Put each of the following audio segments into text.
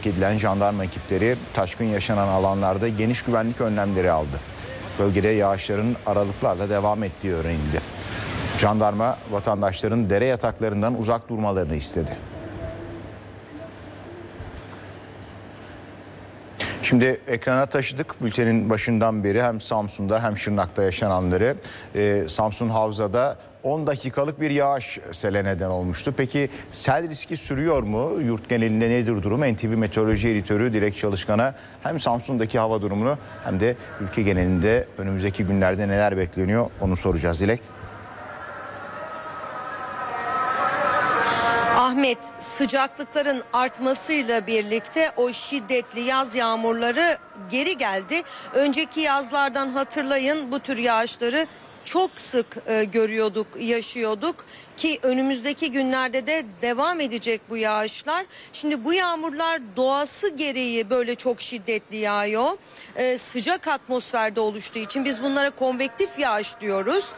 sevk edilen jandarma ekipleri taşkın yaşanan alanlarda geniş güvenlik önlemleri aldı. Bölgede yağışların aralıklarla devam ettiği öğrenildi. Jandarma vatandaşların dere yataklarından uzak durmalarını istedi. Şimdi ekrana taşıdık bültenin başından beri hem Samsun'da hem Şırnak'ta yaşananları. Samsun Havza'da 10 dakikalık bir yağış sele neden olmuştu. Peki sel riski sürüyor mu? Yurt genelinde nedir durum? NTV Meteoroloji Editörü Dilek Çalışkan'a hem Samsun'daki hava durumunu hem de ülke genelinde önümüzdeki günlerde neler bekleniyor onu soracağız. Dilek. Ahmet, sıcaklıkların artmasıyla birlikte o şiddetli yaz yağmurları geri geldi. Önceki yazlardan hatırlayın, bu tür yağışları çok sık görüyorduk, yaşıyorduk ki önümüzdeki günlerde de devam edecek bu yağışlar. Şimdi bu yağmurlar doğası gereği böyle çok şiddetli yağıyor. Sıcak atmosferde oluştuğu için biz bunlara konvektif yağış diyoruz.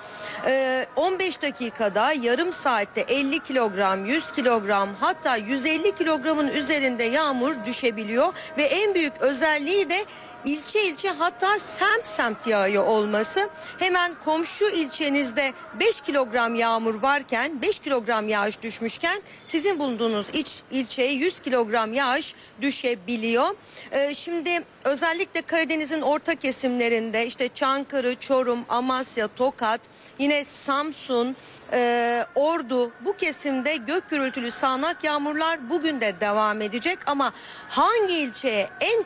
15 dakikada, yarım saatte 50 kilogram, 100 kilogram, hatta 150 kilogramın üzerinde yağmur düşebiliyor ve en büyük özelliği de İlçe ilçe, hatta semt semt yağıyor olması. Hemen komşu ilçenizde 5 kilogram yağmur varken, 5 kilogram yağış düşmüşken sizin bulunduğunuz ilçeye 100 kilogram yağış düşebiliyor. Şimdi özellikle Karadeniz'in orta kesimlerinde işte Çankırı, Çorum, Amasya, Tokat, yine Samsun, Ordu, bu kesimde gök gürültülü sağanak yağmurlar bugün de devam edecek ama hangi ilçeye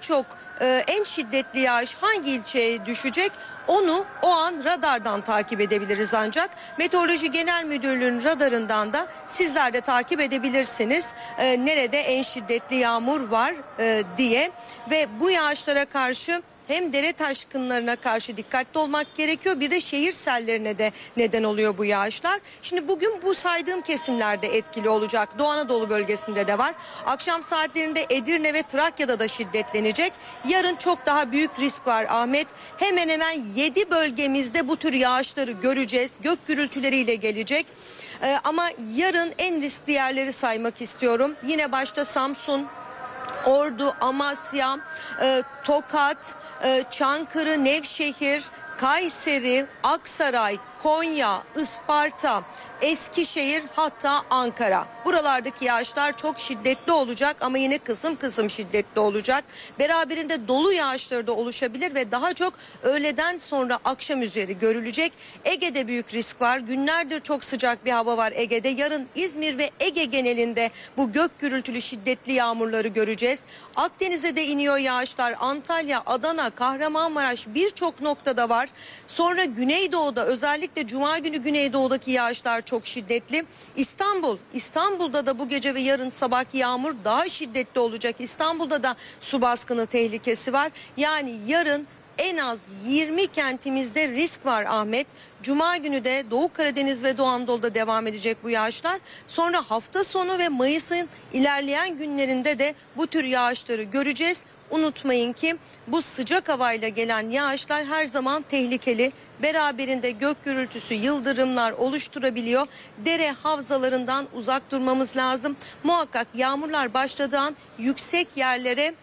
en şiddetli yağış hangi ilçeye düşecek onu o an radardan takip edebiliriz ancak. Meteoroloji Genel Müdürlüğü'nün radarından da sizler de takip edebilirsiniz. Nerede en şiddetli yağmur var diye ve bu yağışlara karşı hem dere taşkınlarına karşı dikkatli olmak gerekiyor. Bir de şehir sellerine de neden oluyor bu yağışlar. Şimdi bugün bu saydığım kesimlerde etkili olacak. Doğu Anadolu bölgesinde de var. Akşam saatlerinde Edirne ve Trakya'da da şiddetlenecek. Yarın çok daha büyük risk var Ahmet. Hemen hemen 7 bölgemizde bu tür yağışları göreceğiz. Gök gürültüleriyle gelecek. Ama yarın en riskli yerleri saymak istiyorum. Yine başta Samsun, Ordu, Amasya, Tokat, Çankırı, Nevşehir, Kayseri, Aksaray, Konya, Isparta, Eskişehir, hatta Ankara. Buralardaki yağışlar çok şiddetli olacak ama yine kısım kısım şiddetli olacak. Beraberinde dolu yağışları da oluşabilir ve daha çok öğleden sonra akşam üzeri görülecek. Ege'de büyük risk var. Günlerdir çok sıcak bir hava var Ege'de. Yarın İzmir ve Ege genelinde bu gök gürültülü şiddetli yağmurları göreceğiz. Akdeniz'e de iniyor yağışlar. Antalya, Adana, Kahramanmaraş birçok noktada var. Sonra Güneydoğu'da, özellikle Cuma günü Güneydoğu'daki yağışlar çok şiddetli. İstanbul'da da bu gece ve yarın sabahki yağmur daha şiddetli olacak. İstanbul'da da su baskını tehlikesi var. Yani yarın en az 20 kentimizde risk var Ahmet. Cuma günü de Doğu Karadeniz ve Doğu Anadolu'da devam edecek bu yağışlar. Sonra hafta sonu ve Mayıs'ın ilerleyen günlerinde de bu tür yağışları göreceğiz. Unutmayın ki bu sıcak havayla gelen yağışlar her zaman tehlikeli. Beraberinde gök gürültüsü, yıldırımlar oluşturabiliyor. Dere havzalarından uzak durmamız lazım. Muhakkak yağmurlar başladığı an yüksek yerlere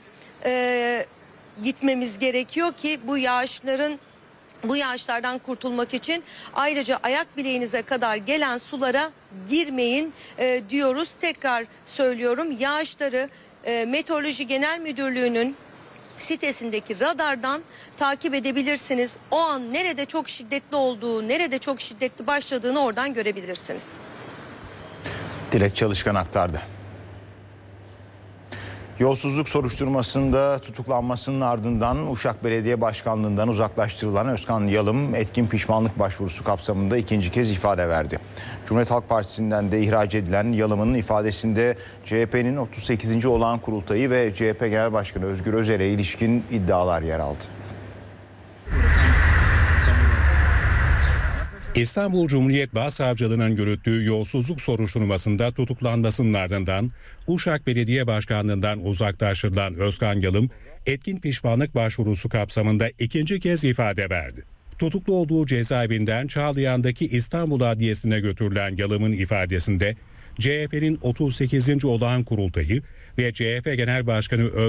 gitmemiz gerekiyor ki bu yağışlardan kurtulmak için. Ayrıca ayak bileğinize kadar gelen sulara girmeyin diyoruz. Tekrar söylüyorum, yağışları Meteoroloji Genel Müdürlüğü'nün sitesindeki radardan takip edebilirsiniz. O an nerede çok şiddetli olduğu, nerede çok şiddetli başladığını oradan görebilirsiniz. Dilek Çalışkan aktardı. Yolsuzluk soruşturmasında tutuklanmasının ardından Uşak Belediye Başkanlığı'ndan uzaklaştırılan Özkan Yalım etkin pişmanlık başvurusu kapsamında ikinci kez ifade verdi. Cumhuriyet Halk Partisi'nden de ihraç edilen Yalım'ın ifadesinde CHP'nin 38. olağan kurultayı ve CHP Genel Başkanı Özgür Özel'e ilişkin iddialar yer aldı. İstanbul Cumhuriyet Başsavcılığı'nın yürüttüğü yolsuzluk soruşturmasında tutuklanmasının ardından Uşak Belediye Başkanlığı'ndan uzaklaştırılan Özkan Yalım, etkin pişmanlık başvurusu kapsamında ikinci kez ifade verdi. Tutuklu olduğu cezaevinden Çağlayan'daki İstanbul Adliyesi'ne götürülen Yalım'ın ifadesinde CHP'nin 38. olağan kurultayı ve CHP Genel Başkanı